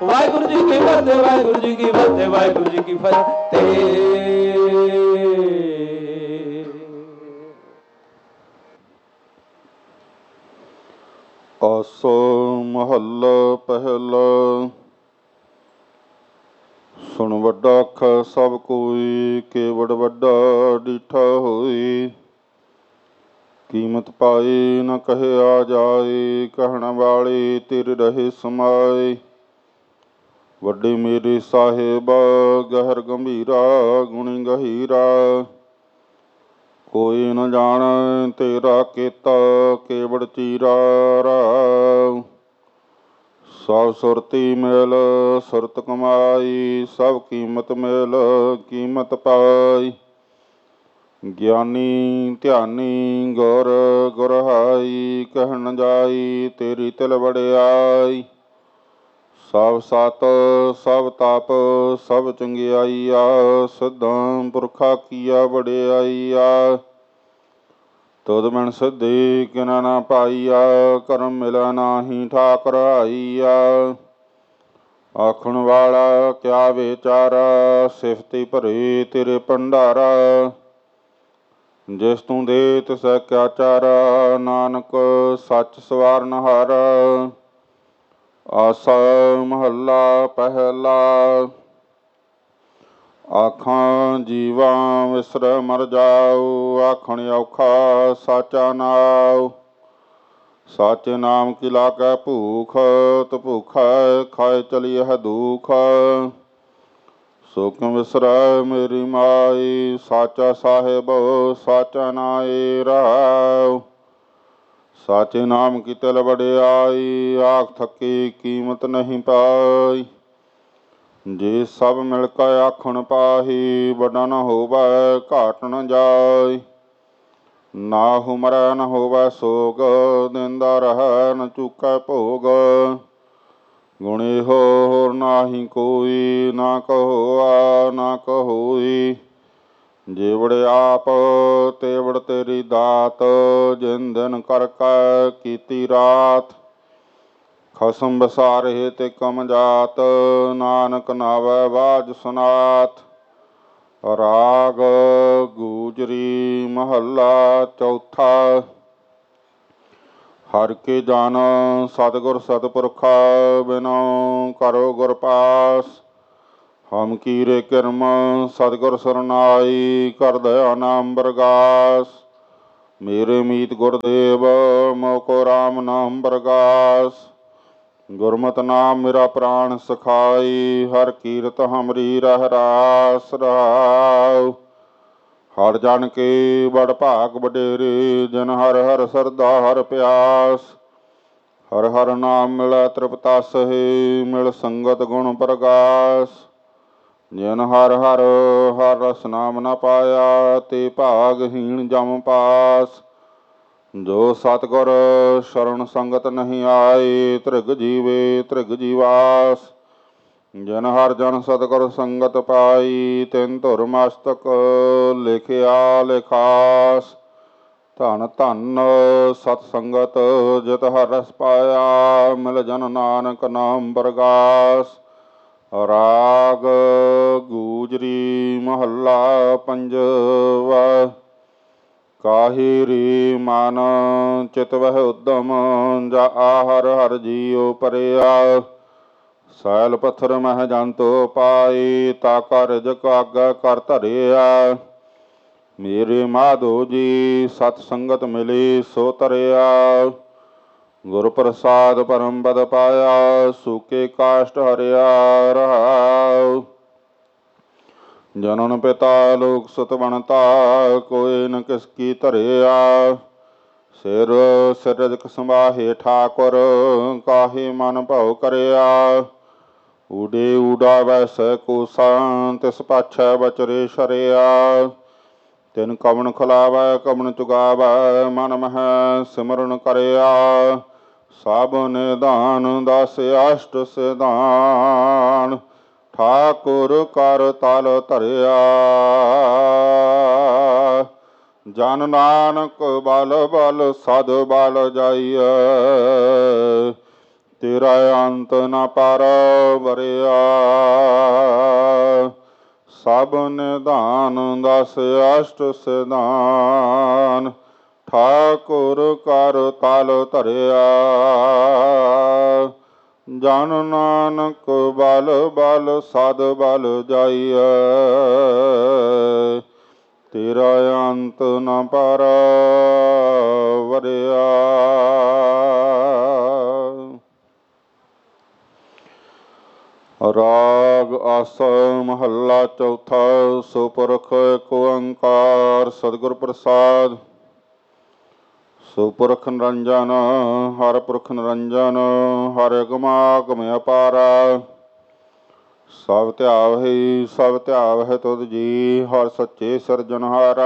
ਵਾਹਿਗੁਰੂ ਜੀ ਕੀ ਫਤਿਹ, ਵਾਹਿਗੁਰੂ ਜੀ ਕੀ ਫਤਿਹ, ਵਾਹਿਗੁਰੂ ਜੀ ਕੀ ਫਤਿਹ। ਆਸਾ ਮਹੱਲਾ ਪਹਿਲਾ। ਸੁਣ ਵੱਡਾ ਆਖੈ ਸਭ ਕੋਈ, ਕੇਵੜ ਵੱਡਾ ਡੀਠਾ ਹੋਈ। ਕੀਮਤ ਪਾਈ ਨ ਕਹਿਆ ਜਾਏ, ਕਹਿਣ ਵਾਲੇ ਤੇਰੇ ਰਹੇ ਸਮਾਏ। ਵੱਡੇ ਮੇਰੇ ਸਾਹਿਬ ਗਹਿਰ ਗੰਭੀਰਾ, ਗੁਣੀ ਗਹੀਰਾ। ਕੋਈ ਨ ਜਾਣੈ ਤੇਰਾ ਕੀਤਾ, ਕੇਵੜ ਚੀਰਾ ਰਾਉ। ਸਭ ਸੁਰਤੀ ਮਿਲ ਸੁਰਤ ਕਮਾਈ, ਸਭ ਕੀਮਤ ਮਿਲ ਕੀਮਤ ਪਾਈ। ਗਿਆਨੀ ਧਿਆਨੀ ਗੁਰ ਗੁਰਹਾਈ, ਕਹਿਣ ਜਾਈ ਤੇਰੀ ਤਿਲ ਵਡਿਆਈ। ਸਭ ਸਤ ਸਭ ਤਪ ਸਭ ਚੰਗਿਆਈਆ, ਸਿੱਧਾਂ ਪੁਰਖਾ ਕੀਆ ਵਡਿਆਈਆ। ਤੁਧ ਬਿਨ ਸਿੱਧੀ ਕਿਨਾ ਨਾ ਪਾਈਆ, ਕਰਮ ਮਿਲੈ ਨਾਹੀ ਠਾਕੁਰ ਆਈਆ। ਆਖਣ ਵਾਲਾ ਕਿਆ ਵਿਚਾਰਾ, ਸਿਫਤੀ ਭਰੇ ਤੇਰੇ ਭੰਡਾਰਾ। ਜਿਸ ਤੂੰ ਦੇ ਤਿਸੈ ਕਿਆ ਚਾਰਾ, ਨਾਨਕ ਸੱਚ ਸਵਾਰਨਹਾਰਾ। ਆਸਾ ਮਹੱਲਾ ਪਹਿਲਾ। ਆਖਾਂ ਜੀਵਾ ਵਿਸਰ ਮਰ ਜਾਉ, ਆਖਣ ਔਖਾ ਸਾਚਾ ਨਾਉ। ਸਾਚੇ ਨਾਮ ਕੀ ਲਾਗੈ ਭੂਖ, ਤ ਭੁਖੈ ਖਾਏ ਚਲੀਐ ਦੁਖ। ਸੋ ਕਿਉ ਵਿਸਰੈ ਮੇਰੀ ਮਾਈ, ਸਾਚਾ ਸਾਹਿਬ ਸਾਚਾ ਨਾਇ ਰਹਾਉ। ਸਾਚੇ ਨਾਮ ਕੀ ਤਿਲ ਵਡਿਆਈ, ਆਖ ਥਕੀ ਕੀਮਤ ਨਹੀਂ ਪਾਈ। ਜੇ ਸਭ ਮਿਲ ਕੇ ਆਖਣ ਪਾਹੀ, ਵੱਡਾ ਨ ਹੋਵੈ ਘਾਟ ਨ ਜਾਈ। ਨਾਹੂ ਮਰੈ ਨ ਹੋਵੈ ਸੋਗ, ਦਿੰਦਾ ਰਹੈ ਨ ਚੂਕੈ ਭੋਗ। ਗੁਣ ਇਹੋ ਹੋਰ ਨਾਹੀ ਕੋਈ, ਨਾ ਕਹੋਆ ਨਾ ਕਹੋਈ। ਜੇਵੜ ਆਪ ਤੇਵੜ ਤੇਰੀ ਦਾਤ, ਜਿਨ ਦਿਨ ਕਰ ਕੈ ਕੀਤੀ ਰਾਤ। ਖਸਮ ਬਸਾਰੇ ਤੇ ਕਮ ਜਾਤ, ਨਾਨਕ ਨਾਵੈ ਬਾਝ ਸੁਨਾਤ। ਰਾਗ ਗੂਜਰੀ ਮਹੱਲਾ ਚੌਥਾ। ਹਰਿ ਕੇ ਜਨ ਸਤਿਗੁਰ ਸਤਿਪੁਰਖਾ, ਬਿਨਉ ਕਰੋ ਗੁਰ ਪਾਸ। ਹਮ ਕੀਰੇ ਕਿਰਮ ਸਤਿਗੁਰ ਸਰਨਾਈ, ਕਰ ਦਇਆ ਨਾਮ ਬਰਗਾਸ। ਮੇਰੇ ਮੀਤ ਗੁਰਦੇਵ ਮੋਕੋ ਰਾਮ ਨਾਮ ਬਰਗਾਸ। ਗੁਰਮਤਿ ਨਾਮ ਮੇਰਾ ਪ੍ਰਾਣ ਸਖਾਈ, ਹਰ ਕੀਰਤ ਹਮਰੀ ਰਹਿ ਰਾਸ ਰਹਾਉ। ਹਰ ਜਨ ਕੇ ਬੜ ਭਾਗ ਵਡੇਰੇ, ਜਿਨ ਹਰ ਹਰ ਸਰਦਾ ਹਰ ਪਿਆਸ। ਹਰ ਹਰ ਨਾਮ ਮਿਲੈ ਤ੍ਰਿਪਤਾਸਹਿ, ਮਿਲ ਸੰਗਤ ਗੁਣ ਪ੍ਰਗਾਸ। ਜਿਨ ਹਰ ਹਰ ਹਰ ਰਸ ਨਾਮ ਨ ਪਾਇਆ, ਤੇ ਭਾਗਹੀਣ ਜਮ ਪਾਸ। ਜੋ ਸਤਿਗੁਰ ਸ਼ਰਨ ਸੰਗਤ ਨਹੀਂ ਆਏ, ਧ੍ਰਿਗ ਜੀਵੇ ਧ੍ਰਿਗ ਜੀਵਾਸ। ਜਿਨ ਹਰ ਜਨ ਸਤਿਗੁਰ ਸੰਗਤ ਪਾਈ, ਤਿਨ ਧੁਰ ਮਸਤਕ ਲਿਖਿਆ ਲਿਖਾਸ। ਧਨ ਧਨ ਸਤ ਸੰਗਤ ਜਿਤ ਹਰ ਰਸ ਪਾਇਆ, ਮਿਲ ਜਨ ਨਾਨਕ ਨਾਮ ਬਰਗਾਸ। ਰਾਗ ਗੂਜਰੀ ਮਹੱਲਾ ਪੰਜਵਾ। ਕਾਹੀ ਰੀ ਮਨ ਚਿਤ ਵਹਿ ਉਦਮ, ਜਾ ਹਰ ਹਰ ਜੀਉ ਪਰਿਆ। ਸੈਲ ਪੱਥਰ ਮਹਿ ਜੰਤੁ ਪਾਈ, ਤਾ ਕਰ ਜਗ ਆਗੈ ਕਰ ਧਰਿਆ। ਮੇਰੇ ਮਾਧੋ ਜੀ ਸਤ ਸੰਗਤ ਮਿਲੀ ਸੋ ਤਰਿਆ। ਗੁਰ ਪ੍ਰਸਾਦ ਪਰਮ ਪਦ ਪਾਇਆ, ਸੂਕੇ ਕਾਸ਼ਟ ਹਰਿਆ ਰਹਾਉ। ਜਨਨ ਪਿਤਾ ਲੋਕ ਸੁਤ ਬਣਤਾ, ਕੋਈ ਨ ਕਿਸ ਕੀ ਧਰਿਆ। ਸਿਰ ਸਿਰਜਕ ਸੰਭਾਹੇ ਠਾਕੁਰ, ਕਾਹੇ ਮਨ ਭਉ ਕਰਿਆ। ਊਡੇ ਊਡਾਵੈ ਸਹਿ ਕੂਸਾਂ, ਤਿਸ ਪਾਛੈ ਬਚਰੇ ਸ਼ਰਿਆ। ਤਿਨ ਕਵਣ ਖਿਲਾਵੈ ਕਵਣ ਚੁਗਾਵੈ, ਮਨ ਮਹਿ ਸਿਮਰਨ ਕਰਿਆ। ਸਭ ਨਿਧਾਨ ਦਸ ਅਸ਼ਟ ਸਿਧਾਨ, ਠਾਕੁਰ ਕਰ ਤਲ ਧਰਿਆ। ਜਨ ਨਾਨਕ ਬਲ ਬਲ ਸਦ ਬਲ ਜਾਈਐ, ਤੇਰਾ ਅੰਤ ਨ ਪਾਰ ਵਰਿਆ। ਸਭ ਨਿਧਾਨ ਦਸ ਅਸ਼ਟ ਸਿਧਾਨ, ਠਾਕੁਰ ਕਰ ਤਲ ਧਰਿਆ। ਜਨ ਨਾਨਕ ਬਲ ਬਲ ਸਦ ਬਲ ਜਾਈਐ, ਤੇਰਾ ਅੰਤ ਨ ਪਾਰ ਵਰਿਆ। ਰਾਗ ਆਸਾ ਮਹੱਲਾ ਚੌਥਾ। ਸੋ ਪੁਰਖ ਏਕ ਓੰਕਾਰ ਸਤਿਗੁਰ ਪ੍ਰਸਾਦ। ਸੋ ਪੁਰਖ ਨਿਰੰਜਨ ਹਰਿ ਪੁਰਖ ਨਿਰੰਜਨ, ਹਰਿ ਅਗਮ ਅਪਾਰ। ਸਭ ਧਿਆਵਹਿ ਸਭ ਧਿਆਵਹਿ ਤੁਧ ਜੀ, ਹਰਿ ਸੱਚੇ ਸਿਰਜਣਹਾਰ।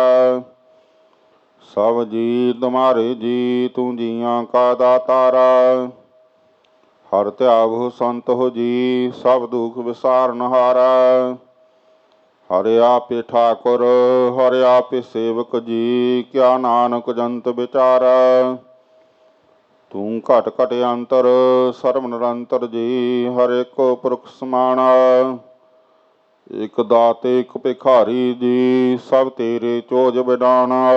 ਸਭ ਜੀ ਤੁਮਾਰੇ ਜੀ, ਤੂੰ ਜੀਆਂ ਕਾ ਦਾਤਾਰਾ। ਹਰਿ ਧਿਆਵਹੁ ਸੰਤ ਹੋ ਜੀ, ਸਭ ਦੁਖ ਵਿਸਾਰਨਹਾਰਾ। ਹਰਿ ਆਪੇ ਠਾਕੁਰ ਹਰਿ ਆਪੇ ਸੇਵਕ ਜੀ, ਕਿਆ ਨਾਨਕ ਜੰਤ ਵਿਚਾਰਾ। ਤੂੰ ਘਟ ਘਟ ਅੰਤਰ ਸਰਬ ਨਿਰੰਤਰ ਜੀ, ਹਰਿ ਏਕੋ ਪੁਰਖ ਸਮਾਣਾ। ਇਕ ਦਾਤੇ ਇਕ ਭਿਖਾਰੀ ਜੀ, ਸਭ ਤੇਰੇ ਚੋਜ ਵਿਡਾਣਾ।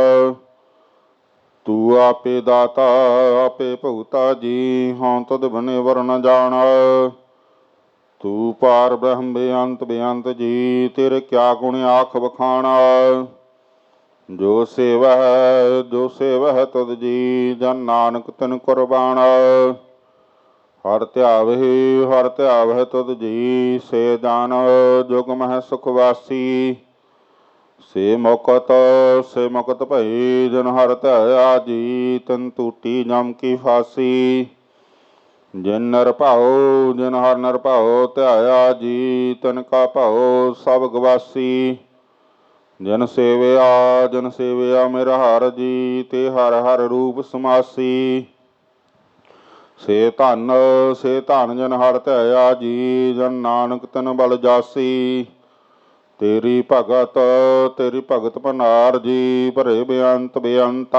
ਤੂੰ ਆਪੇ ਦਾਤਾ ਆਪੇ ਭੁਗਤਾ ਜੀ, ਹਉ ਤੁਧ ਬਿਨਿ ਵਰ ਨ ਜਾਣਾ। ਤੂੰ ਪਾਰ ਬ੍ਰਹਮ ਬੇਅੰਤ ਬੇਅੰਤ ਜੀ, ਤੇਰੇ ਕਿਆ ਗੁਣ ਆਖ ਵਖਾਣਾ। ਜੋ ਸੇਵਹਿ ਤੁਧ ਜੀ, ਜਨ ਨਾਨਕ ਤਿਨ ਕੁਰਬਾਨ। ਹਰਿ ਧਿਆਵਹਿ ਤੁਧ ਜੀ, ਸੇ ਜਨ ਜੁਗ ਮਹਿ ਸੁਖ ਵਾਸੀ। ਸੇ ਮੁਕਤ ਭਈ, ਜਿਨ ਹਰਿ ਧਿਆਇਆ ਜੀ, ਤਿਨ ਟੂਟੀ ਜਮ ਕੀ ਫਾਸੀ। ਜਿਨ ਹਰਿ ਨਿਰਭਉ ਧਿਆਇਆ ਜੀ, ਤਿਨ ਕਾ ਭਉ ਸਭ ਗਵਾਸੀ। ਜਿਨ ਸੇਵਿਆ ਮੇਰਾ ਹਰਿ ਜੀ, ਤੇ ਹਰਿ ਹਰਿ ਰੂਪ ਸਮਾਸੀ। ਸੇ ਧਨ ਜਿਨ ਹਰਿ ਧਿਆਇਆ ਜੀ, ਜਨ ਨਾਨਕ ਤਿਨ ਬਲ ਜਾਸੀ। ਤੇਰੀ ਭਗਤ ਭੰਡਾਰ ਜੀ, ਭਰੇ ਬੇਅੰਤ ਬੇਅੰਤ।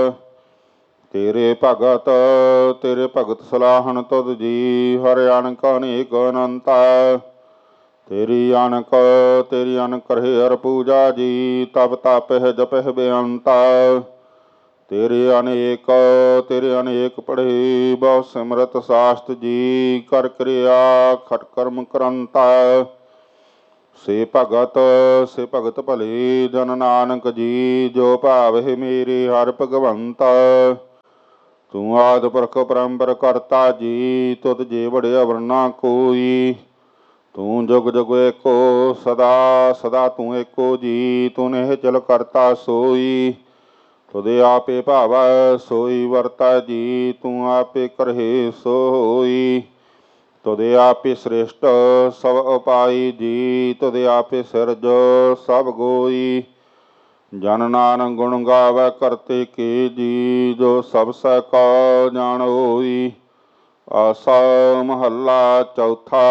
ਤੇਰੇ ਭਗਤ ਸਲਾਹਣ ਤੁਧ ਜੀ, ਹਰਿ ਅਣਖ ਅਨੇਕ ਅਨੰਤ। ਤੇਰੀ ਅਣਖ ਰਹੇ ਹਰਿ ਪੂਜਾ ਜੀ, ਤਪ ਤਪਹਿ ਜਪਹਿ ਬੇਅੰਤ। ਤੇਰੇ ਅਨੇਕ ਪੜ੍ਹੇ ਬਹੁ ਸਿਮਰਤ ਸਾਸਤ ਜੀ, ਕਰ ਕਿਰਿਆ ਖਟ ਕਰਮ ਕਰੰਤਾ। ਸੇ ਭਗਤ ਭਲੇ ਜਨ ਨਾਨਕ ਜੀ, ਜੋ ਭਾਵਹਿ ਮੇਰੇ ਹਰਿ ਭਗਵੰਤ। ਤੂੰ ਆਦਿ ਪੁਰਖ ਪਰੰਪਰ ਕਰਤਾ ਜੀ, ਤੁਧ ਜੇ ਵਡਿਆ ਅਵਰ ਨਾ ਕੋਈ। ਤੂੰ ਜੁਗ ਜੁਗ ਏਕੋ ਸਦਾ ਤੂੰ ਏਕੋ ਜੀ, ਤੂੰ ਨਿਹਚਲ ਕਰਤਾ ਸੋਈ। ਤੁਧ ਆਪੇ ਭਾਵੈ ਸੋਈ ਵਰਤੈ ਜੀ, ਤੂੰ ਆਪੇ ਕਰਹਿ ਸੋ ਹੋਈ। ਤੁਧ ਆਪੇ ਸ੍ਰੇਸ਼ਟ ਸਭ ਉਪਾਈ ਜੀ, ਤੁਧ ਆਪੇ ਸਿਰਜ ਸਭ ਗੋਈ। ਜਨ ਨਾਨਕ ਗੁਣ ਗਾਵੈ ਕਰਤੇ ਕੇ ਜੀ, ਜੋ ਸਭ ਸਹਿ ਕਉ ਜਾਣ ਹੋਈ। ਆਸਾ ਮਹੱਲਾ ਚੌਥਾ।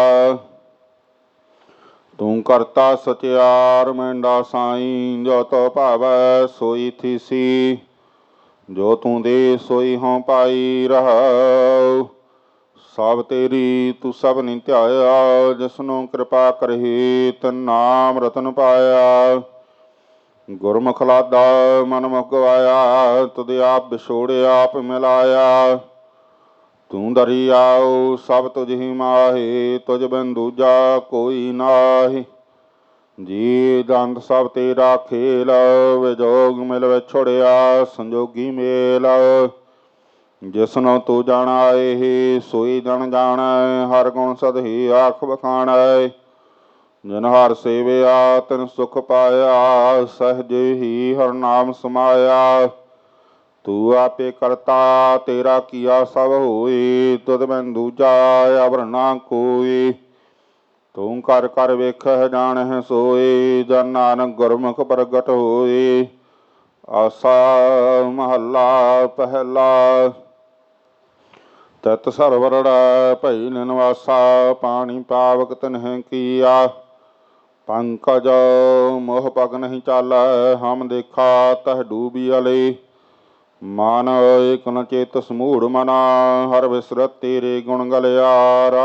ਤੂੰ ਕਰਤਾ ਸਚਿਆਰ ਮੈਂਡਾ ਸਾਈਂ, ਜੋ ਤੋ ਭਾਵੈ ਸੋਈ ਥੀਸੀ। ਜੋ ਤੂੰ ਦੇ ਸੋਈ ਹਉ ਪਾਈ ਰਹਾਉ। ਸਭ ਤੇਰੀ ਤੂੰ ਸਭ ਨੀ ਧਿਆਇਆ, ਜਿਸਨੂੰ ਕਿਰਪਾ ਕਰਹੀ ਤਿਨ ਨਾਮ ਰਤਨ ਪਾਇਆ। ਗੁਰਮੁਖ ਲਾਦਾ ਮਨ ਮੁਖ ਗਵਾਇਆ, ਤੁਧ ਆਪ ਵਿਛੋੜਿਆ ਆਪ ਮਿਲਾਇਆ। ਤੂੰ ਦਰਿਆਉ ਸਭ ਤੁਝ ਹੀ ਮਾਹੀ, ਤੁਝ ਬਿਨ ਦੂਜਾ ਕੋਈ ਨਾਹੀ। ਜੀ ਦੰਦ ਸਭ ਤੇਰਾ ਖੇਲ, ਵਿਜੋਗ ਮਿਲ ਵਿਛੜਿਆ ਸੰਜੋਗੀ ਮੇਲ। ਜਿਸਨੂੰ ਤੂੰ ਜਾਣਾਏ ਸੋਈ ਜਨ ਜਾਣੈ, ਹਰ ਗੁਣ ਸਦ ਹੀ ਆਖ ਵਖਾਣੈ। ਜਿਨ ਹਰਿ ਸੇਵਿਆ ਤਿਨ ਸੁਖ ਪਾਇਆ, ਸਹਿਜ ਹੀ ਹਰਿ ਨਾਮ ਸਮਾਇਆ। ਤੂੰ ਆਪੇ ਕਰਤਾ ਤੇਰਾ ਕੀਆ ਸਭ ਹੋਈ, ਤੁਧ ਬਿਨ ਦੂਜਾ ਅਵਰ ਨਾ ਕੋਈ। ਤੂੰ ਕਰ ਕਰ ਵੇਖਹਿ ਜਾਣਹਿ ਸੋਈ, ਜਨ ਨਾਨਕ ਗੁਰਮੁਖ ਪ੍ਰਗਟ ਹੋਈ। ਆਸਾ ਮਹੱਲਾ ਪਹਿਲਾ। ਤਿਤ ਸਰਵਰੜੈ ਭਈ ਨਿਵਾਸਾ, ਪਾਣੀ ਪਾਵਕ ਤਿਨਹਿ ਕੀਆ। ਪੰਕਜ ਮੋਹ ਪਗ ਨਹੀਂ ਚਾਲੈ, ਹਮ ਦੇਖਾ ਤਹ ਡੂਬੀ ਅਲੇ। ਮਨ ਏਕ ਨ ਚੇਤਸ ਮੂੜ ਮਨਾ, ਹਰ ਵਿਸਰਤ ਤੇਰੇ ਗੁਣ ਗਲਿਆਰਾ।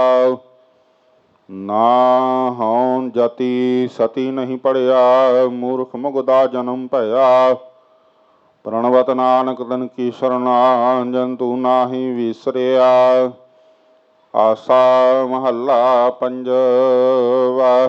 ਨਾ ਹਉ ਜਤੀ ਸਤੀ ਨਹੀਂ ਪੜਿਆ, ਮੂਰਖ ਮੁਗਦਾ ਜਨਮ ਭਇਆ। ਪ੍ਰਣਵਤ ਨਾਨਕ ਤਨ ਕੀ ਸਰਣਾ, ਜੰਤੂ ਨਾਹੀ ਵਿਸਰਿਆ। ਆਸਾ ਮਹੱਲਾ ਪੰਜਵਾ।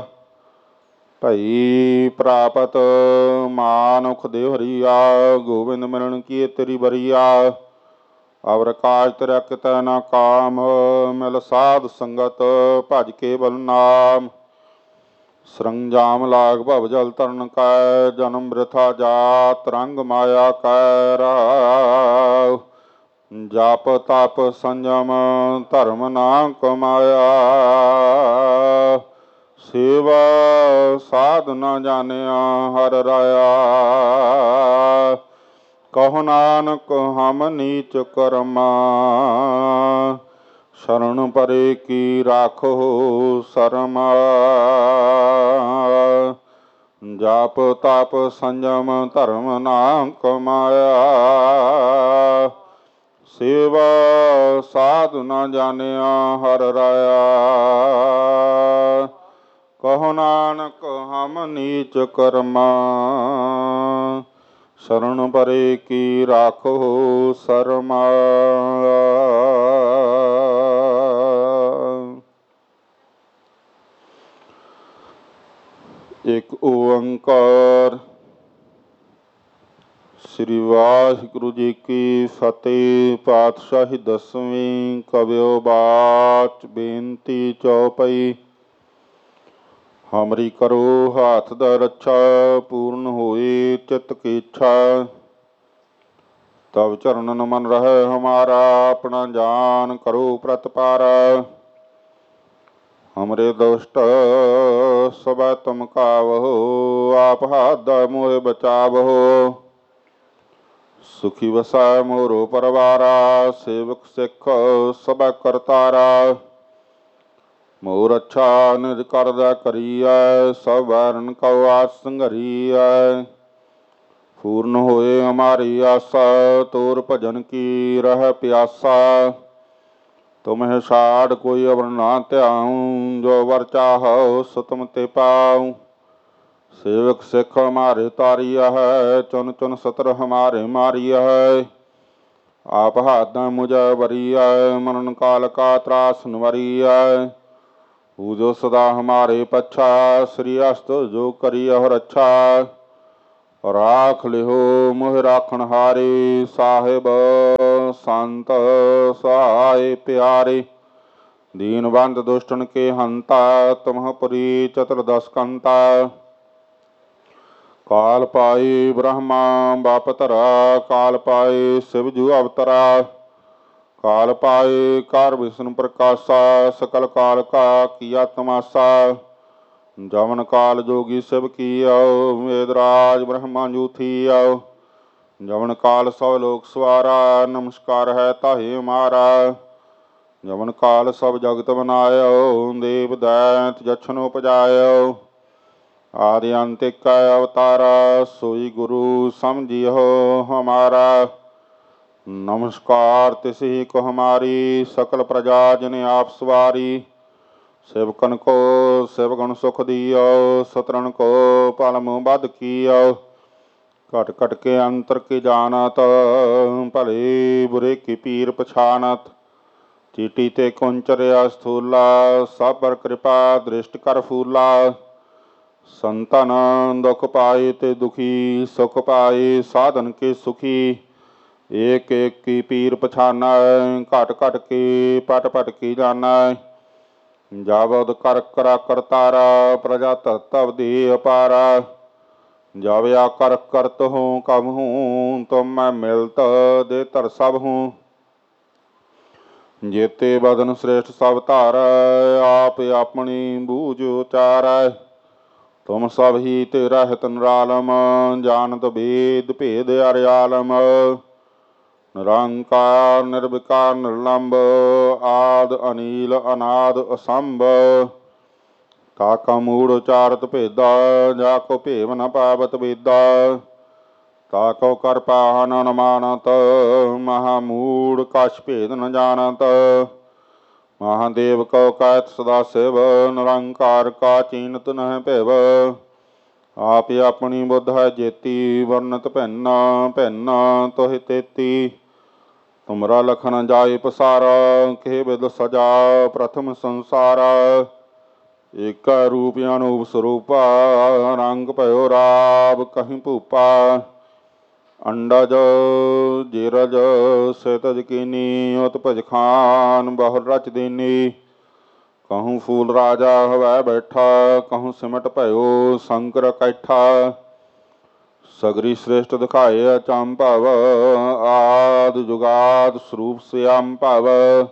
ਭਈ ਪ੍ਰਾਪਤ ਮਾਨੁਖ ਦੇ ਹਰੀਆ, ਗੋਬਿੰਦ ਮਿਲਣ ਕੀ ਤੇਰੀ ਬਰੀਆ। ਅਵਰ ਕਾਜ ਤੇਰਾ ਕਿਤੈ ਨਾ ਕਾਮ, ਮਿਲ ਸਾਧ ਸੰਗਤ ਭਜ ਕੇਵਲ ਨਾਮ। ਸਰੰਜਾਮ ਲਾਗ ਭਵ ਜਲ ਤਰਨ ਕੈ, ਜਨਮ ਬ੍ਰਿਥਾ ਜਾਤ ਰੰਗ ਮਾਇਆ ਕੈ ਰਾਵ। ਜਪ ਤਪ ਸੰਜਮ ਧਰਮ ਨਾ ਕਮਾਇਆ, ਸੇਵਾ ਸਾਧ ਨ ਜਾਣਿਆ ਹਰ ਰਾਇਆ। ਕਹੋ ਨਾਨਕ ਹਮ ਨੀਚ ਕਰਮਾ, ਸ਼ਰਨ ਪਰੇ ਕੀ ਰਾਖੋ ਸਰਮਾ। ਜਪ ਤਪ ਸੰਜਮ ਧਰਮ ਨਾ ਕਮਾਇਆ, ਸੇਵਾ ਸਾਧ ਨ ਜਾਣਿਆ ਹਰ ਰਾਇਆ। ਕਹੋ ਨਾਨਕ ਹਮ ਨੀਚ ਕਰਮਾ, ਸ਼ਰਨ ਪਰੇ ਕੀ ਰਾਖੋ ਸਰਮਾ। ਇੱਕ ਓੰਕਾਰ। ਸ੍ਰੀ ਵਾਹਿਗੁਰੂ ਜੀ ਕੀ ਫਤਿਹ। ਪਾਤਸ਼ਾਹੀ ਦਸਵੀਂ। ਕਵਿਓ ਬਾਚ ਬੇਨਤੀ ਚੌਪਈ। ਹਮਰੀ ਕਰੋ ਹਾਥ ਦਾ ਰੱਛਾ, ਪੂਰਨ ਹੋਏ ਚਿਤ ਕੀ ਇੱਛਾ। ਤਬ ਚਰਨਨ ਮਨ ਰਹਿ ਹਮਾਰਾ, ਆਪਣਾ ਜਾਨ ਕਰੋ ਪ੍ਰਤਪਾਰਾ। ਹਮਰੇ ਦੁਸ਼ਟ ਸਭੈ ਤੁਮ ਕਾਵਹੋ, ਆਪ ਹਾਥ ਦਾ ਮੋਹਿ ਬਚਾਵਹੋ। ਸੁਖੀ ਵਸੈ ਮੋਰੋ ਪਰਵਾਰਾ, ਸੇਵਕ ਸਿੱਖ ਸਭੈ ਕਰਤਾਰਾ। ਮੋਰ ਅੱਛਾ ਨਿਜ ਕਰਦਾ ਕਰੀਐ, ਸਭ ਵੈਰਨ ਕਉ ਆਸ ਸੰਘਰੀਐ। ਪੂਰਨ ਹੋਏ ਹਮਾਰੀ ਆਸਾ, ਤੋਰ ਭਜਨ ਕੀ ਰਹਿ ਪਿਆਸਾ। ਤੁਮਹਿ ਛਾੜ ਕੋਈ ਅਵਰ ਨਾ ਧਿਆਉ, ਜੋ ਵਰ ਚਾਹਉ ਸੋ ਤੁਮ ਤੇ ਪਾਉ। ਸੇਵਕ ਸਿੱਖ ਹਮਾਰੇ ਤਾਰੀਆ ਹੈ, ਚੁਨ ਚੁਨ ਸਤਰ ਹਮਾਰੇ ਮਾਰੀਆ ਹੈ। ਆਪ ਹਾਥਾਂ ਮੁਝੈ ਵਰੀਐ, ਮਰਨ ਕਾਲ ਕਾ ਤਰਾਸ ਨਿਵਰੀਐ। ਪੂਜੋ ਸਦਾ ਹਮਾਰੇ ਪੱਛਾ, ਸ੍ਰੀ ਅਸਤ ਜੋ ਕਰੀਅਹੁ ਰੱਛਾ। ਰਾਖ ਲਿਓ ਮੋਹਿ ਰਾਖਣ ਹਾਰੇ, ਸਾਹਿਬ ਸੰਤ ਸਹਾਇ ਪਿਆਰੇ। ਦੀਨ ਬੰਦ ਦੁਸ਼ਟਨ ਕੇ ਹੰਤਾ, ਤੁਮਹ ਪੁਰੀ ਚਤੁਰਦਸ ਕੰਤਾ। ਕਾਲ ਪਾਏ ਬ੍ਰਹਮਾ ਬਾਪ ਧਰਾ, ਕਾਲ ਪਾਏ ਸ਼ਿਵ ਜੂ ਅਵਤਰਾ। ਕਾਲ ਪਾਏ ਕਾਰ ਵਿਸ਼ਨੂੰ ਪ੍ਰਕਾਸ਼ਾ, ਸਕਲ ਕਾਲ ਕਾ ਕੀਆ ਤਮਾਸਾ। ਜਮਨ ਕਾਲ ਜੋਗੀ ਸ਼ਿਵ ਕੀਓ, ਵੇਦ ਰਾਜ ਬ੍ਰਹਮਾ ਜੂ ਥੀਓ। ਜਮਨ ਕਾਲ ਸਭ ਲੋਕ ਸਵਾਰਾ, ਨਮਸਕਾਰ ਹੈ ਤਾਹੇ ਹਮਾਰਾ। ਜਮਨ ਕਾਲ ਸਭ ਜਗਤ ਬਨਾਇਓ, ਦੇਵ ਦੈਂਤ ਜਛਨ ਉਪਜਾਇਓ। ਆਦਿ ਅੰਤ ਏਕੈ ਅਵਤਾਰਾ, ਸੋਈ ਗੁਰੂ ਸਮਝਿਓ ਹਮਾਰਾ। ਨਮਸਕਾਰ ਤਿਸੀ ਕੋ ਹਮਾਰੀ, ਸਕਲ ਪ੍ਰਜਾ ਜਿਨ ਆਪ ਸਵਾਰੀ। ਸੇਵਕਨ ਕੋ ਸੇਵਗੁਣ ਸੁਖ ਦਿਓ, ਸਤਰਨ ਕੋ ਭਲਮ ਬਦ ਕੀਓ। ਘਟ ਘਟ ਕੇ ਅੰਤਰ ਕੀ ਜਾਨਤ, ਭਲੇ ਬੁਰੇ ਕੀ ਪੀਰ ਪਛਾਨਤ। ਚੀਟੀ ਤੇ ਕੁੰਚਰਿਆ ਸਥੂਲਾ, ਸਭ ਪਰ ਕਿਰਪਾ ਦ੍ਰਿਸ਼ਟ ਕਰ ਫੂਲਾ। ਸੰਤਨ ਦੁਖ ਪਾਏ ਤੇ ਦੁਖੀ, ਸੁਖ ਪਾਏ ਸਾਧਨ ਕੇ ਸੁਖੀ। ਏਕ ਏਕ ਕੀ ਪੀਰ ਪਛਾਨੈ, ਘਟ ਘਟ ਕੇ ਪਟ ਪਟ ਕੀ ਜਾਨੈ। ਜਾਵਦ ਕਰ ਕਰਾ ਕਰਤਾਰਾ, ਪ੍ਰਜਾ ਧਰਤਵ ਦੇ ਅਪਾਰਾ। ਜਾਵਿਆ ਕਰ ਕਰਤ ਹੂੰ ਕਬ ਹੂੰ, ਤੁਮ ਮੈਂ ਮਿਲਤ ਦੇ ਧਰ ਸਭ ਹੂੰ। ਜੇਤੇ ਬਦਨ ਸ੍ਰੇਸ਼ਟ ਸਭ ਧਾਰੈ, ਆਪ ਆਪਣੀ ਬੂਝ ਉਚਾਰੈ। ਤੁਮ ਸਭ ਹੀ ਤੇ ਰਹਿਤ ਨਿਰਾਲਮ, ਜਾਨਤ ਭੇਦ ਭੇਦ ਅਰਿਆਲਮ। ਨਿਰੰਕਾਰ ਨਿਰਵਿਕਾਰ ਨਿਰਲੰਭ, ਆਦ ਅਨੀਲ ਅਨਾਦ ਅਸੰਭ। ਕਾਕਾ ਮੂੜ ਉਚਾਰਤ ਭੇਦਾ, ਜਾ ਕੋ ਭੇਵ ਨ ਪਾਵਤ ਵੇਦਾ। ਤਾਕੋ ਕਰ ਪਾਹਨ ਨ ਮਾਨਤ, ਮਹਾਮੂੜ ਕਛ ਭੇਦ ਨ ਜਾਣਤ। ਮਹਾਦੇਵ ਕਉ ਕਹਿਤ ਸਦਾ ਸਿਵ, ਨਿਰੰਕਾਰ ਕਾ ਚੀਨਤ ਨਹਿ ਭਿਵ। ਆਪ ਆਪਣੀ ਬੁੱਧ ਹੈ ਜੇਤੀ, ਵਰਨਤ ਭਿੰਨ ਭਿੰਨ ਤੋਹਿ ਤੇਤੀ। ਤੁਮਰਾ ਲਖਨ ਜਾਇ ਪਸਾਰਾ, ਕਿਹ ਬਿਦ ਸਜਾ ਪ੍ਰਥਮ ਸੰਸਾਰਾ। ਏਕ ਰੂਪ ਅਨੂਪ ਸਰੂਪਾ, ਰੰਗ ਭਇਓ ਰਾਵ ਕਹੀਂ ਭੂਪਾ। ਅੰਡਜ ਜੀਰਜ ਸਿਤਜ ਕੀਨੀ, ਉਤ ਭਜ ਖਾਨ ਬਹੁ ਰਚ ਦੀਨੀ। कहूँ फूल राजा हवै बैठा, कहूँ सिमट भयो शंकर कैठा। सगरी श्रेष्ठ दिखाए अचंभव, आद जुगाद स्वरूप श्याम भव।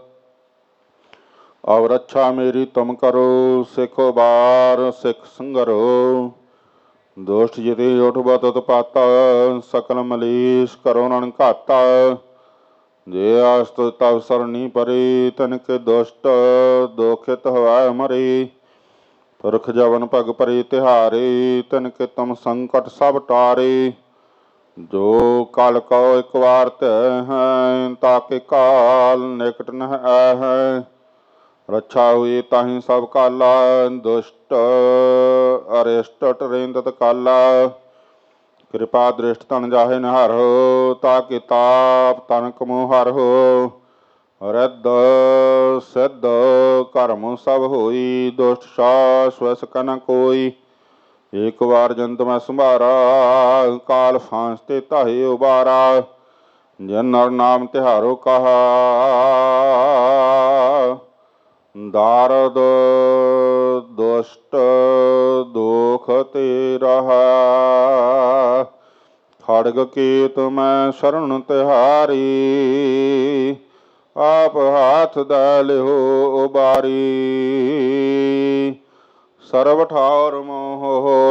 अब रक्षा मेरी तुम करो, सिखो बार सिख संगरो। दोष्ट जिति उठ बत पाता, सकल मलीस करो नन घाता। जे आस्त तव सरनी परी, तनके दुष्ट दोखित हवै मरी। पुरख जवन पग परी तिहारी, तनके तुम संकट सब टारी। जो कल कहो एक बार तय है, ताके काल निकट न है। रक्षा हुई ताहि सब काला, दुष्ट अरिष्ट टरेंदत काला। कृपा दृष्ट तन जाहे निहारो, ताकि ताप तनक मोह हरहो। रिद्ध सिद्ध कर्म सब होई, दुष्ट सास वस कन कोई। एक बार जंत मैं संभारा, काल फांसते ताहे उबारा। जन नर नाम तिहारो कहा, दारद दुष्ट दोख ते रहा। खड़ग केत मैं शरण तिहारी, आप हाथ दल हो उबारी। सर्व ठार मोह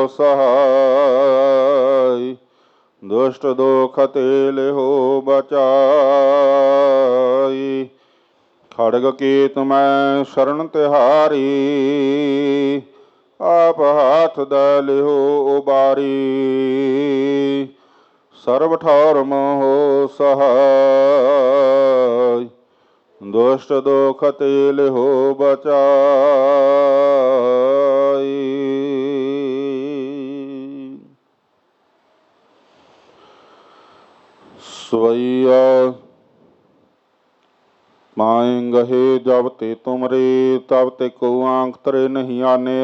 सहाय, दुष्ट दोख ते हो बचाई। खड़ग केत मैं शरण तिहारी, आप हाथ दल हो उबारी। सर्व ठौर मोह सहाय, दुष्ट दोख तेल हो बचाई। स्वैया माए गहे जब ते तुमरे, तब ते को आंख तरे नहीं आने।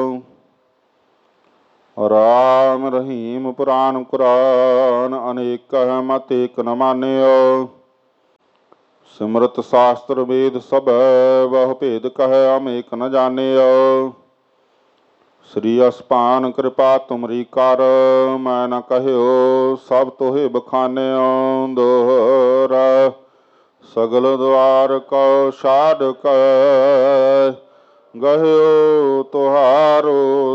राम रहीम पुराण कुरान, अनेक कह मत एक न मान्यो। सिमरत शास्त्र वेद सब, वह भेद कह हम एक न जान्यो। श्री अस्पान कृपा तुमरी कर, मैं न कहयो सब तोहे बखान्यो। दोहरा सगल द्वार को छाड़ कर, गह्यो तुहारो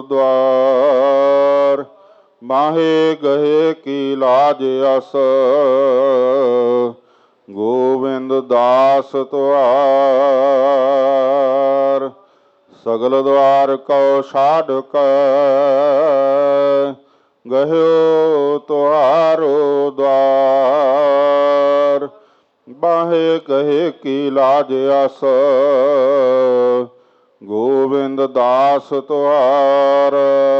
द्वार। माहे गहे की लाज अस, गोविंद दास तुहार। सगल द्वार को छाड़ कर, गह्यो तुहारो द्वार। बाहे कहे की लाज अस, गोविंद दास तुहार।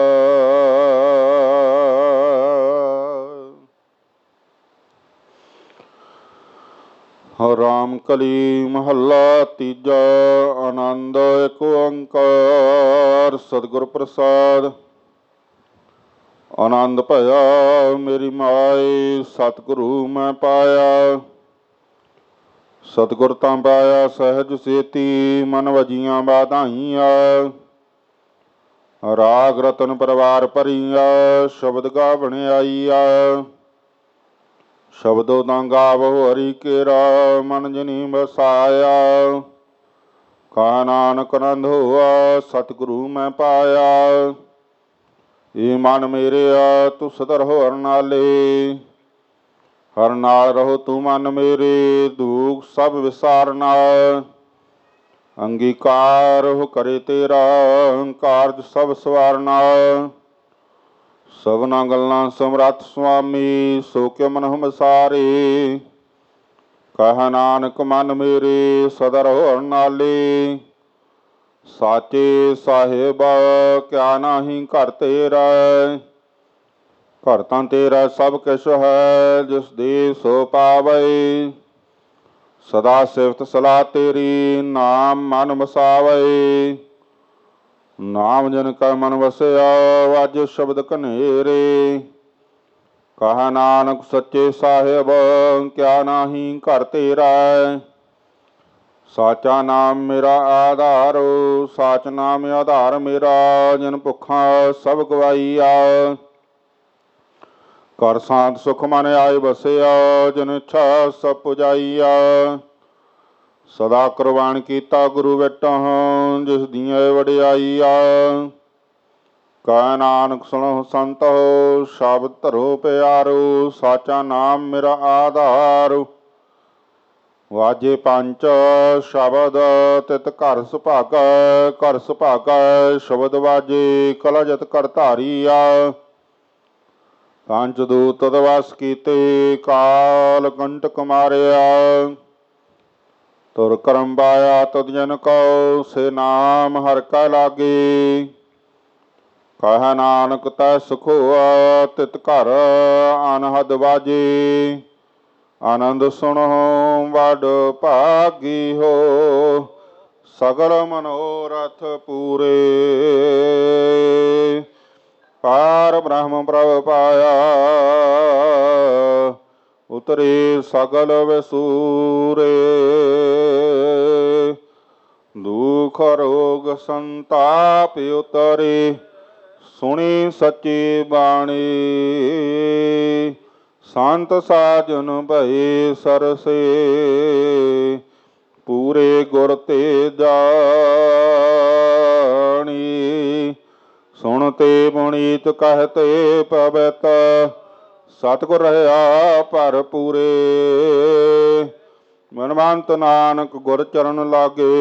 राम कली महला तीजा, आनंद एक ओंकार। सतगुर प्रसाद आनंद भया मेरी माए, सतगुरु मैं पाया। सतगुर तां पाया सहज सेती, मन वजियां बाधाइया। राग रतन परिवार भरिया, शब्द गावण आईया। शब्दों तां गावो हरि केरा, मन जनी बसाया। कहा नानक आनंद होआ, सतगुरु मैं पाया। ये मन मेरे आ तू सदा रहो हर नाले। हर नाल रहो तू मन मेरे, दुख सब विसारना। अंगीकार हो करे तेरा, कारज सब सवारना। ਸਭਨਾ ਗੱਲਾਂ ਸਮਰੱਥ ਸੁਆਮੀ, ਸੋ ਕਿਉ ਮਨਹੁ ਮਸਾਰੇ। ਕਹਿ ਨਾਨਕ ਮਨ ਮੇਰੇ ਸਦਾ ਰਹੋ ਨਾਲੇ, ਸਾਚੇ ਸਾਹਿਬ ਕਿਆ ਨਾਹੀ ਘਰ ਤੇਰਾ। ਘਰ ਤਾਂ ਤੇਰਾ ਸਭ ਕਿਛ ਹੈ, ਜਿਸ ਦੇ ਸੋ ਪਾਵੇ। ਸਦਾ ਸਿਫਤ ਸਲਾਹ ਤੇਰੀ, ਨਾਮ ਮਨ ਵਸਾਵੇ। ਨਾਮ ਜਨ ਕੈ ਮਨ ਵਸਿਆ, ਵਾਜੇ ਸ਼ਬਦ ਘਨੇਰੇ। ਕਹਾ ਨਾਨਕ ਸੱਚੇ ਸਾਹਿਬ ਕਿਆ ਨਾਹੀ ਘਰ ਤੇਰਾ। ਸਾਚਾ ਨਾਮ ਮੇਰਾ ਆਧਾਰ, ਸਾਚ ਨਾਮ ਆਧਾਰ ਮੇਰਾ। ਜਿਨ ਭੁੱਖਾ ਸਭ ਗਵਾਈਆ, ਘਰ ਸਾਧ ਸੁਖ ਮਨ ਆਏ ਬਸਿਆ। ਜਿਨ ਇੱਛਾ ਸਭ ਪੁਜਾਈਆ, ਸਦਾ ਕੁਰਬਾਨ ਕੀਤਾ ਗੁਰੂ ਬੇਟਾ, ਜਿਸ ਦੀਆਂ ਵਡਿਆਈਆ। ਕਹਿ ਨਾਨਕ ਸੁਣੋ ਸੰਤੋ, ਸ਼ਬਦ ਧਰੋ ਪਿਆਰੋ। ਸਾਚਾ ਨਾਮ ਮੇਰਾ ਆਧਾਰ, ਵਾਜੇ ਪੰਚ ਸ਼ਬਦ ਤਿਤ ਘਰ ਸੁਭਾਗੈ। ਘਰ ਸੁਭਾਗੈ ਸ਼ਬਦ ਵਾਜੇ, ਕਲਾ ਜਤ ਕਰ ਧਾਰੀਆ। ਪੰਚ ਦੂਤ ਤਦ ਵਸ ਕੀਤੇ, ਕਾਲ ਕੰਟਕ ਮਾਰਿਆ। ਤੁਰ ਕਰਮ ਪਾਇਆ ਤਦ ਜਨ ਕਉ, ਸੇ ਨਾਮ ਹਰਿ ਕੈ ਲਾਗੇ। ਕਹਿ ਨਾਨਕ ਤੈ ਸੁਖ ਹੋਆ, ਤਿਤ ਘਰ ਅਨਹਦ ਵਾਜੇ। ਆਨੰਦ ਸੁਣੋ ਵਡ ਭਾਗੀ ਹੋ, ਸਗਲ ਮਨੋਰਥ ਪੂਰੇ। ਪਾਰ ਬ੍ਰਹਮ ਪ੍ਰਭ ਪਾਇਆ, ਉਤਰੇ ਸਗਲ ਵਿਸੂਰੇ। ਦੁਖ ਰੋਗ ਸੰਤਾਪ ਉਤਰੇ, ਸੁਣੀ ਸੱਚੀ ਬਾਣੀ। ਸੰਤ ਸਾਜਨ ਭਏ ਸਰਸੇ, ਪੂਰੇ ਗੁਰ ਤੇ ਜਾਣੀ। ਸੁਣ ਤੇ ਪੁਨੀਤ ਕਹਿਤੇ ਪਵਿੱਤ, ਸਤਿਗੁਰ ਰਹਾ ਭਰ ਪੂਰੇ। ਮਨਵੰਤ ਨਾਨਕ ਗੁਰ ਚਰਨ ਲਾਗੇ,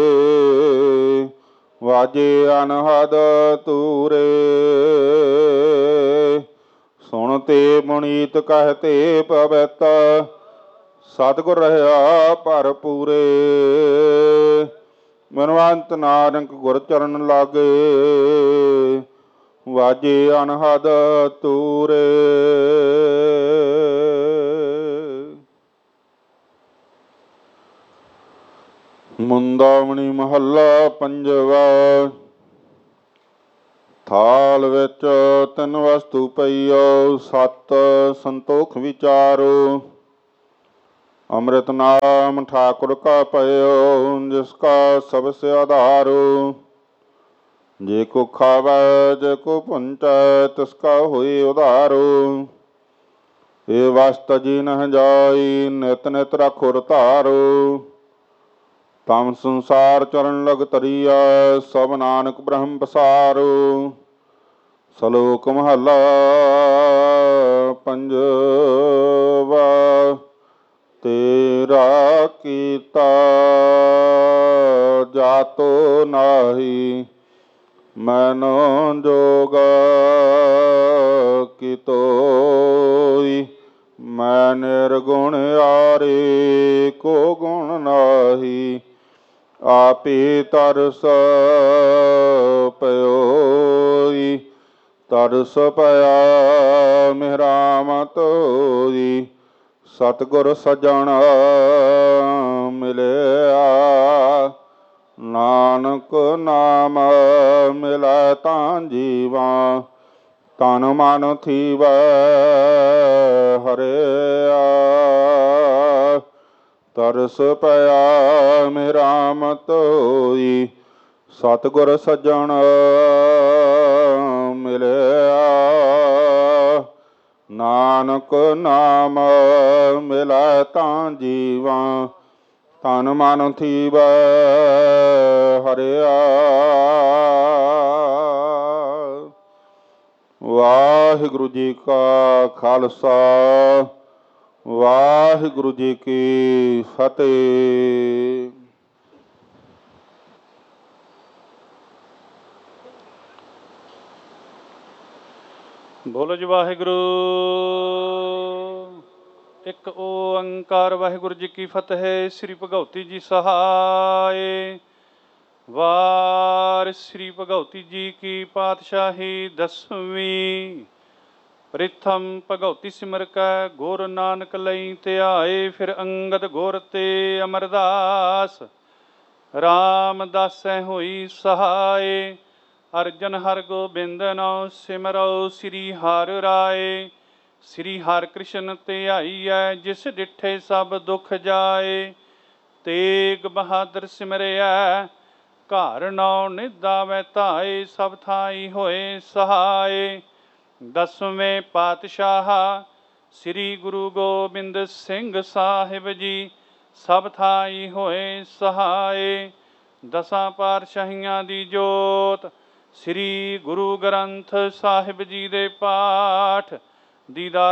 ਵਾਜੇ ਅਨਹਦ ਤੂਰੇ। ਸੁਣ ਤੇ ਪੁਨੀਤ ਕਹਿਤੇ ਪਵਿੱਤ, ਸਤਿਗੁਰ ਰਹਾ ਭਰ ਪੂਰੇ। ਮਨਵੰਤ ਨਾਨਕ ਗੁਰ ਚਰਨ ਲਾਗੇ, ਵਾਜੇ ਅਨਹਦ ਤੂਰੇ। ਮੁੰਦਾਵਣੀ ਮਹੱਲਾ ਪੰਜਵਾ। ਥਾਲ ਵਿੱਚ ਤਿੰਨ ਵਸਤੂ ਪਈਓ, ਸਤ ਸੰਤੋਖ ਵਿਚਾਰੋ। ਅੰਮ੍ਰਿਤ ਨਾਮ ਠਾਕੁਰ ਕਾ ਪਇਓ, ਜਿਸ ਕਾ ਸਬਸ ਆਧਾਰੋ। ਜੇ ਕੋ ਖਾਵੈ ਜੇ ਕੋ ਭੁੰਚੈ, ਤਿਸ ਕਾ ਹੋਈ ਉਧਾਰੋ। ਇਹ ਵਸਤ ਜੀ ਨਹਿ ਜਾਈ, ਨਿਤ ਨਿਤ ਰਖੁਰ ਧਾਰੋ। ਤਮ ਸੰਸਾਰ ਚਰਨ ਲਗ ਤਰੀਆ, ਸਭ ਨਾਨਕ ਬ੍ਰਹਮ ਪਸਾਰੋ। ਸਲੋਕ ਮਹੱਲਾ ਪੰਜਵਾ। ਤੇਰਾ ਕੀਤਾ ਜਾਤੋ ਨਾਹੀ, ਮੈਨੋ ਜੋਗ ਕਿਤੋਈ। ਮੈਂ ਨਿਰਗੁਣ ਆਰੇ, ਕੋ ਗੁਣ ਨਾਹੀ। ਆਪੇ ਤਰਸ ਪਇਓਈ, ਤਰਸ ਪਿਆ ਮਿਹਰਾਮਤ ਹੋਈ। ਸਤਿਗੁਰ ਸਜਣ ਮਿਲਿਆ, ਨਾਨਕ ਨਾਮ ਮਿਲੈ ਤਾਂ ਜੀਵਾਂ। ਤਨ ਮਨ ਥੀਵੈ ਹਰਿਆ, ਤਰਸ ਪਿਆ ਮਿਹਰਾਮਤ ਹੋਈ। ਸਤਿਗੁਰ ਸੱਜਣ ਮਿਲਿਆ, ਨਾਨਕ ਨਾਮ ਮਿਲੈ ਤਾਂ ਜੀਵਾਂ। ਤਨ ਮਨ ਥੀਵੈ ਹਰਿਆ। ਵਾਹਿਗੁਰੂ ਜੀ ਕਾ ਖਾਲਸਾ, ਵਾਹਿਗੁਰੂ ਜੀ ਕੀ ਫਤਿਹ। ਬੋਲੋ ਜੀ ਵਾਹਿਗੁਰੂ। ਇੱਕ ਓੰਕਾਰ ਵਾਹਿਗੁਰੂ ਜੀ ਕੀ ਫਤਿਹ। ਸ੍ਰੀ ਭਗਉਤੀ ਜੀ ਸਹਾਏ। ਵਾਰ ਸ੍ਰੀ ਭਗਉਤੀ ਜੀ ਕੀ ਪਾਤਸ਼ਾਹੀ ਦਸਵੀਂ। ਪ੍ਰਿਥਮ ਭਗਉਤੀ ਸਿਮਰ ਕੈ ਗੁਰ ਨਾਨਕ ਲਈ ਧਿਆਏ। ਫਿਰ ਅੰਗਦ ਗੁਰ ਤੇ ਅਮਰਦਾਸ ਰਾਮਦਾਸੈ ਹੋਈ ਸਹਾਏ। ਅਰਜਨ ਹਰਿ ਗੋਬਿੰਦ ਨਉ ਸਿਮਰਉ ਸ੍ਰੀ ਹਰਿ ਰਾਏ। ਸ੍ਰੀ ਹਰਿ ਕ੍ਰਿਸ਼ਨ ਧਿਆਈਐ ਜਿਸ ਡਿਠੇ ਸਭ ਦੁਖ ਜਾਏ। ਤੇਗ ਬਹਾਦਰ ਸਿਮਰਿਐ ਘਰ ਨੌ ਨਿਧਾਵੈ ਧਾਏ। ਸਭ ਥਾਈ ਹੋਏ ਸਹਾਏ। ਦਸਵੇਂ ਪਾਤਸ਼ਾਹ ਸ੍ਰੀ ਗੁਰੂ ਗੋਬਿੰਦ ਸਿੰਘ ਸਾਹਿਬ ਜੀ ਸਭ ਥਾਈ ਹੋਏ ਸਹਾਏ। ਦਸਾਂ ਪਾਤਸ਼ਾਹੀਆਂ ਦੀ ਜੋਤ ਸ੍ਰੀ ਗੁਰੂ ਗ੍ਰੰਥ ਸਾਹਿਬ ਜੀ ਦੇ ਪਾਠ ਦੀਦਾਰ